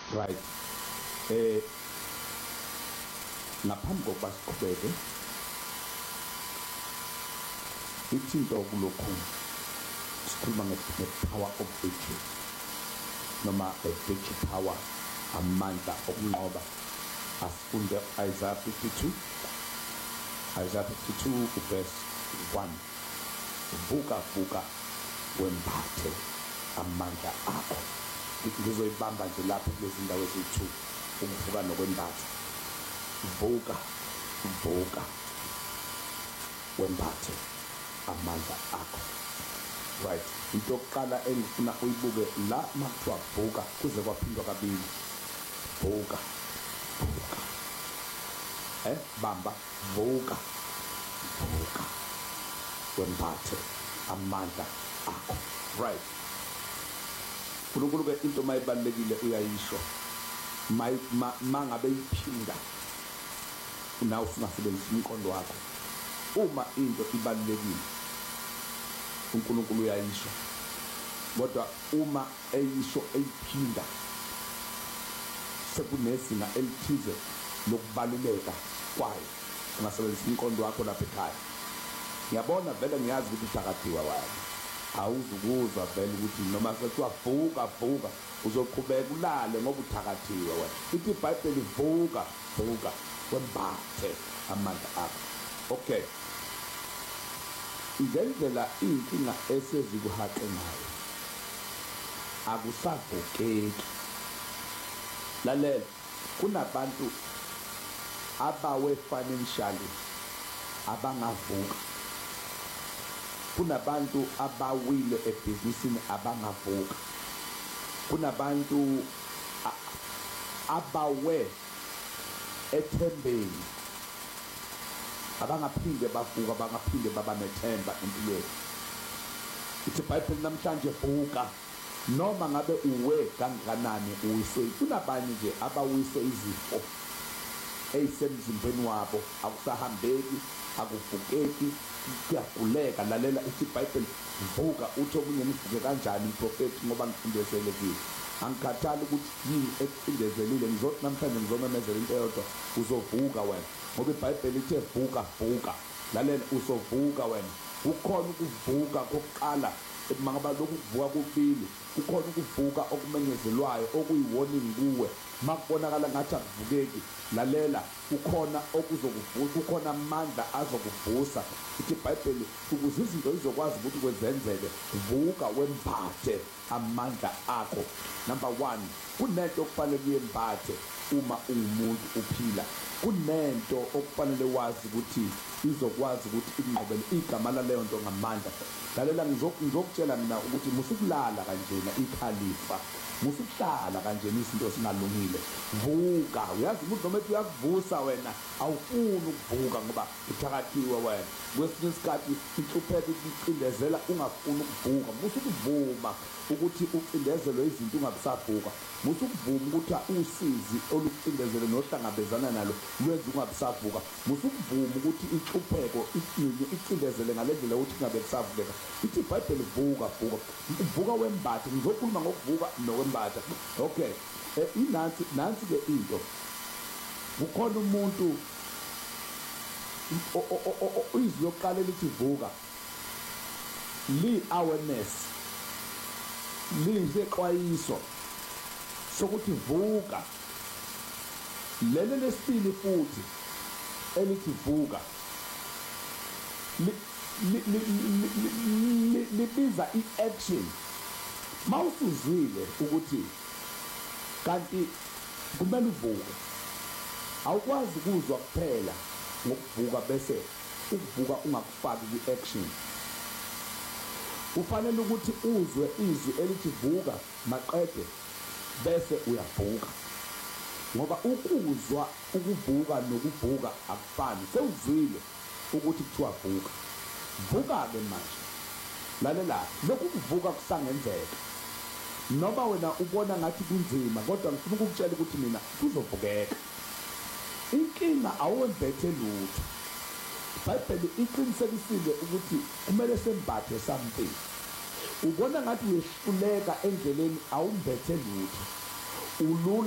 Right. Ngaphambi kokuba siqhubeke ithinto kulokhu sikhuluma nge-power of victory noma victory power, amandla okunqoba. Asifunde Isaiah 52 verse 1. Vuka wembathe amandla akho. Ngizoyibamba nje lapha kulezi ndawo eziyi-2, ukuvuka nokwembatha. Vuka wembathe amandla akho. Right. Into yokuqala engifuna uyibuke la makuthiwa vuka kuze kwaphindwa kabili. Vuka bamba, vuka wembathe amandla akho. Right. uNkulunkulu-ke into mayibalulekile uyayisho, mangabe iphinda nawe usungasebenzisa umqondo wakho. Uma into ibalulekile uNkulunkulu uyayisho, kodwa uma eyisho eyiphinda sekunezinga elithize lokubaluleka kwayo, ungasebenzisa umqondo wakho lapha ekhaya. Ngiyabona vele, ngiyazi ukuthi uthakathiwa wayo, awuzukuzwa vele ukuthi noma sekuthiwa vuka uzoqhubeka ulale ngoba uthakathiwe wena. Ithi iBhayibheli vuka wembathe amandla akho. Okay, ngendlela inkinga esezikuhaqe ngayo akusavukeki. Lalela, kunabantu abawe financially abangavuka, kunabantu abawile ebhizinisini abangavuka, kunabantu abawe ethembeni abangaphinde bavuka, abangaphinde baba nethemba empilweni. Ithi iBhayibheli namhlanje vuka, noma ngabe uwe kangakanani uwiswe. Kunabanye nje abawiswe izifo eyisemzimbeni wabo, akusahambeki, akuvukeki, kuyaguleka. Lalela ithi iBhayibheli vuka. Uthi omunye nivuke kanjani iprofethi ngoba ngicindezelekile. Angikhathali ukuthi yini ekucindezelile, ngizothi namhlanje ngizomemezela into eyodwa, uzovuka wena, ngoba iBhayibheli ithe vuka. Lalela, uzovuka wena. Kukhona ukuvuka kokuqala mangaba lokhu kuvuka kubili, kukhona ukuvuka okumenyezelwayo okuyi-warning kuwe. Makubonakala ngathi akuvukeki, lalela, kukhona okuzokuvusa, kukhona amandla azokuvusa. Ithi iBhayibheli ukuze izinto izokwazi ukuthi kwezenzeke, vuka wembathe amandla akho. Number 1, kunento okufanele uyembathe uma ungumuntu uphila. Kunento okufanele wazi ukuthi izokwazi ukuthi inqobele igama laleyo nto ngamandla. Lalela, ngizokutshela mina ukuthi musukulala kanjena ikhalifa, musukuhlala kanjena izinto singalungile. Vuka. Uyazi ukuthi noma ethi uyakuvusa wena awufuni ukuvuka ngoba uthakathiwe wena. Kwesinye isikhathi inhlupheko ikucindezela ungafuni ukuvuka. Musukuvuma ukuthi ucindezelwe izinto ungabisavuka. Musukuvuma ukuthi usizi olukucindezele nohlangabezana nalo lwenza ungabisavuka. Musukuvuma ukuthi inhlupheko icindezele ngale ndlela ukuthi ungabe kusavukeka. Ithi iBhayibheli vuka wembathe. Ngizokhuluma ngokuvuka nokwembatha. Okay, nansi-ke into. Kukhona umuntu izwi lokuqala elithi vuka li-awareness, liyisexwayiso sokuthi vuka. Leli lesibili futhi elithi vuka libiza i-action. Mawusuzwile ukuthi kanti kumele uvuke, awukwazi ukuzwa kuphela ngokuvuka bese ukuvuka ungakufaki kwi-action. Ufanele ukuthi uzwe izwi elithi vuka maqede bese uyavuka, ngoba ukuzwa ukuvuka nokuvuka akufani. Sewuzwile ukuthi kuthiwa vuka, vuka-ke manje. Lalela, lokhu kuvuka kusangenzeka noma wena ubona ngathi kunzima, kodwa ngifuna ukukutshela ukuthi mina kuzovukeka. Inkinga awuwembethe lutho. iBhayibheli iqinisekisile ukuthi kumele sembathe something. Ubona ngathi uyehluleka endleleni, awumbethe lutho. Ulula